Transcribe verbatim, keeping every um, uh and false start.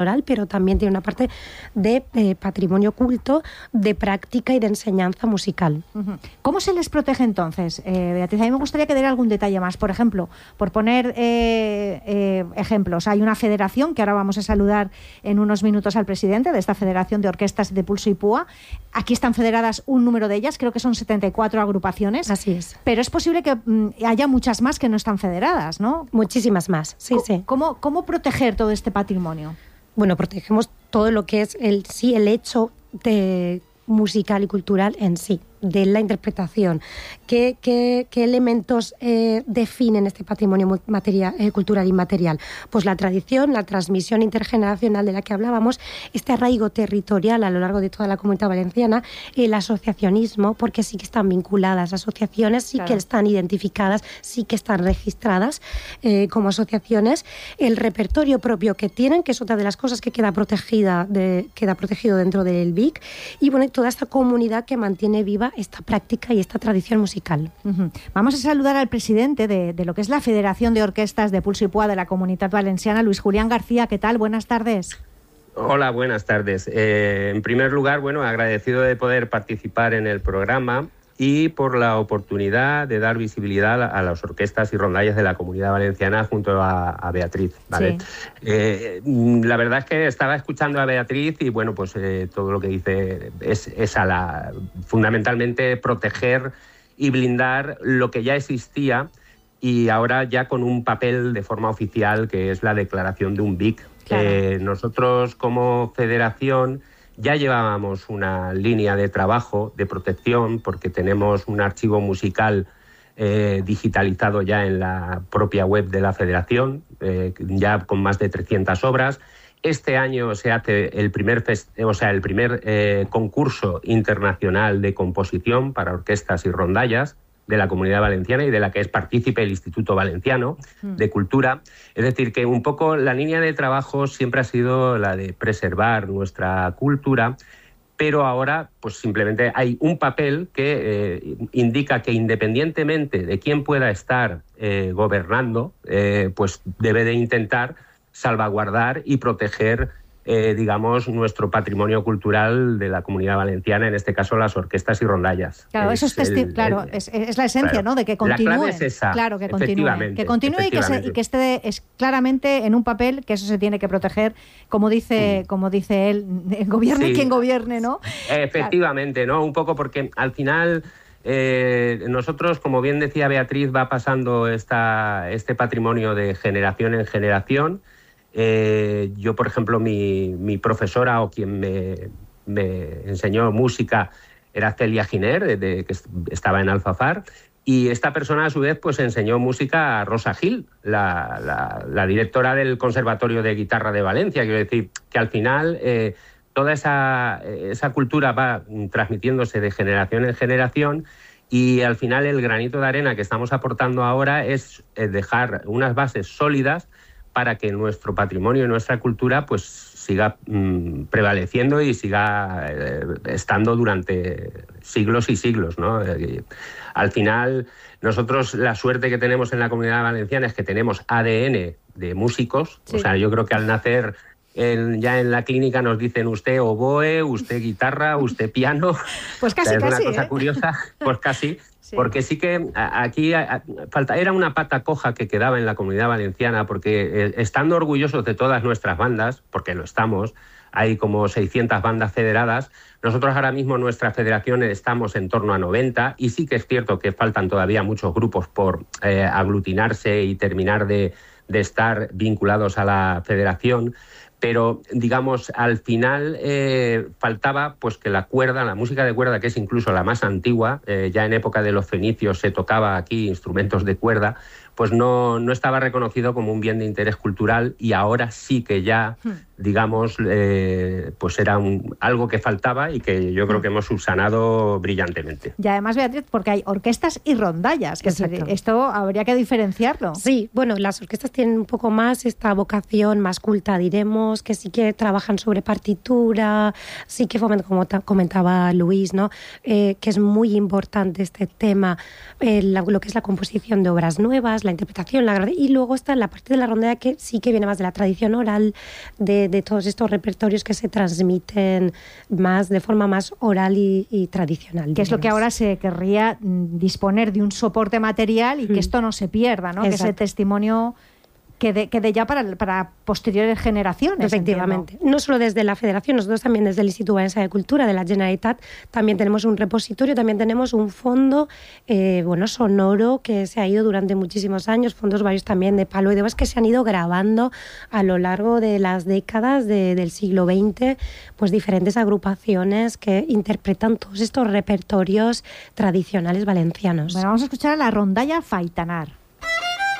oral, pero también tiene una parte de eh, patrimonio culto, de práctica y de enseñanza musical. Uh-huh. ¿Cómo se les protege entonces, eh, Beatriz? A mí me gustaría que diera algún detalle más. Por ejemplo, por poner eh, eh, ejemplos, hay una federación que ahora vamos a saludar en unos minutos al presidente de esta Federación de Orquestas de Pulso y Púa. Aquí están federadas un número de ellas, creo que son setenta y cuatro agrupaciones. Así es. Pero es posible que mm, haya muchas más que no están federadas, ¿no? Muchísimas más, sí, C- sí. ¿Cómo, cómo proteger todo este patrimonio? Bueno, protegemos todo lo que es el sí el hecho de musical y cultural en sí, de la interpretación. ¿Qué, qué, qué elementos eh, definen este patrimonio material, eh, cultural y material? Pues la tradición, la transmisión intergeneracional de la que hablábamos, este arraigo territorial a lo largo de toda la Comunidad Valenciana, el asociacionismo, porque sí que están vinculadas, asociaciones sí claro. que están identificadas, sí que están registradas eh, como asociaciones, el repertorio propio que tienen, que es otra de las cosas que queda protegida, de, queda protegido dentro del B I C, y bueno, toda esta comunidad que mantiene viva esta práctica y esta tradición musical. Uh-huh. Vamos a saludar al presidente de, de lo que es la Federación de Orquestas de Pulso y Púa de la Comunitat Valenciana, Luis Julián García. ¿Qué tal? Buenas tardes. Hola, buenas tardes. Eh, en primer lugar, bueno, agradecido de poder participar en el programa y por la oportunidad de dar visibilidad a las orquestas y rondallas de la Comunidad Valenciana junto a, a Beatriz, ¿vale? Sí. Eh, la verdad es que estaba escuchando a Beatriz y bueno, pues eh, todo lo que dice es, es a la, fundamentalmente proteger y blindar lo que ya existía y ahora ya con un papel de forma oficial que es la declaración de un B I C. Claro. Eh, nosotros como federación ya llevábamos una línea de trabajo, de protección, porque tenemos un archivo musical eh, digitalizado ya en la propia web de la Federación, eh, ya con más de trescientas obras. Este año se hace el primer, fest- o sea, el primer eh, concurso internacional de composición para orquestas y rondallas de la Comunidad Valenciana y de la que es partícipe el Instituto Valenciano de Cultura. Es decir, que un poco la línea de trabajo siempre ha sido la de preservar nuestra cultura, pero ahora pues simplemente hay un papel que eh, indica que independientemente de quién pueda estar eh, gobernando, eh, pues debe de intentar salvaguardar y proteger Eh, digamos, nuestro patrimonio cultural de la Comunidad Valenciana, en este caso las orquestas y rondallas. Claro, es eso es, testi- el, claro, el, es, es la esencia, claro, ¿no? De que continúe. La clave es esa. Claro, que continúe. Que continúe y que, se, y que esté es claramente en un papel, que eso se tiene que proteger, como dice, mm. como dice él, gobierne sí. quien gobierne, ¿no? Efectivamente, claro. ¿no? Un poco porque al final eh, nosotros, como bien decía Beatriz, va pasando esta, este patrimonio de generación en generación. Eh, yo, por ejemplo, mi, mi profesora o quien me, me enseñó música era Celia Giner, de, de, que estaba en Alfafar, y esta persona a su vez pues enseñó música a Rosa Gil, la, la, la directora del Conservatorio de Guitarra de Valencia. Quiero decir que al final eh, toda esa, esa cultura va transmitiéndose de generación en generación y al final el granito de arena que estamos aportando ahora es dejar unas bases sólidas para que nuestro patrimonio y nuestra cultura pues siga mmm, prevaleciendo y siga eh, estando durante siglos y siglos, ¿no? Eh, al final, nosotros la suerte que tenemos en la Comunidad Valenciana es que tenemos A D N de músicos. Sí. O sea, yo creo que al nacer en, ya en la clínica nos dicen usted oboe, usted guitarra, usted piano. Pues casi, o sea, es casi, una cosa ¿eh? curiosa, pues casi. Sí. Porque sí que aquí a, a, falta, era una pata coja que quedaba en la Comunidad Valenciana, porque eh, estando orgullosos de todas nuestras bandas, porque lo estamos, hay como seiscientas bandas federadas, nosotros ahora mismo en nuestra federación estamos en torno a noventa y sí que es cierto que faltan todavía muchos grupos por eh, aglutinarse y terminar de, de estar vinculados a la federación. Pero, digamos, al final eh, faltaba pues que la cuerda, la música de cuerda, que es incluso la más antigua, eh, ya en época de los fenicios se tocaba aquí instrumentos de cuerda, pues no, no estaba reconocido como un bien de interés cultural y ahora sí que ya, digamos, eh, pues era un, algo que faltaba y que yo creo que hemos subsanado brillantemente. Y además, Beatriz, porque hay orquestas y rondallas, que decir, esto habría que diferenciarlo. Sí, bueno, las orquestas tienen un poco más esta vocación más culta, diremos, que sí que trabajan sobre partitura, sí que fomentan, como comentaba Luis, ¿no? Eh, que es muy importante este tema, eh, la, lo que es la composición de obras nuevas, la interpretación, la y luego está la parte de la rondalla que sí que viene más de la tradición oral, de, de todos estos repertorios que se transmiten más de forma más oral y, y tradicional. Que digamos. Es lo que ahora se querría disponer de un soporte material y que mm. esto no se pierda, ¿no? Que ese testimonio quede, quede ya para, para posteriores generaciones. Efectivamente. Entiendo. No solo desde la Federación, nosotros también desde el Instituto Valencià de Cultura de la Generalitat también tenemos un repositorio, también tenemos un fondo eh, bueno, sonoro que se ha ido durante muchísimos años, fondos varios también de palo y demás que se han ido grabando a lo largo de las décadas de, del siglo veinte, pues diferentes agrupaciones que interpretan todos estos repertorios tradicionales valencianos. Bueno, vamos a escuchar a la Rondalla Faitanar.